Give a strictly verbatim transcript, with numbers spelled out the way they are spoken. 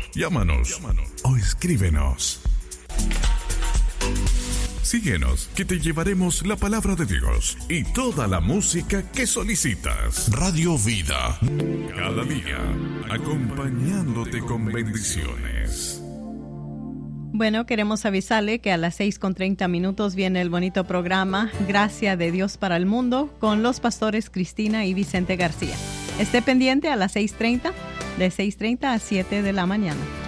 llámanos, llámanos o escríbenos. Síguenos, que te llevaremos la palabra de Dios y toda la música que solicitas. Radio Vida, cada día, acompañándote con bendiciones. Bueno, queremos avisarle que a las seis con treinta minutos viene el bonito programa Gracia de Dios para el Mundo con los pastores Cristina y Vicente García. Esté pendiente a las seis treinta, de seis treinta a siete de la mañana.